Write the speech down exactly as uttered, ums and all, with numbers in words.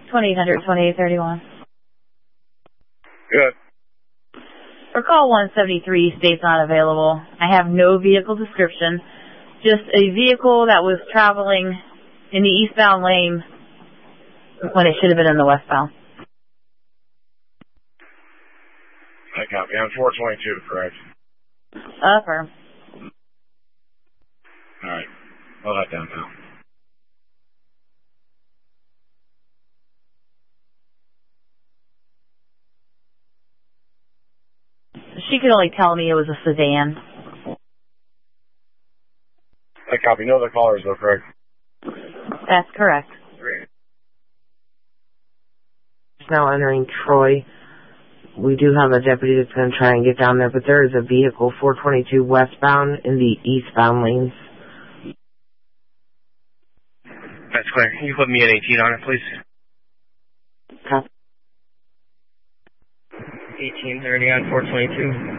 twenty-eight hundred, twenty-eight thirty-one. Good. For call one seventy-three, states not available. I have no vehicle description. Just a vehicle that was traveling in the eastbound lane when it should have been in the westbound. I copy. I'm four twenty-two, correct? Affirm. All right. Hold that down now. She could only tell me it was a sedan. I copy. No other callers, though, correct? That's correct. Now entering Troy. We do have a deputy that's going to try and get down there, but there is a vehicle, four twenty-two westbound in the eastbound lanes. That's clear. Can you put me at eighteen on it, please? Copy. eighteen thirty on four twenty-two.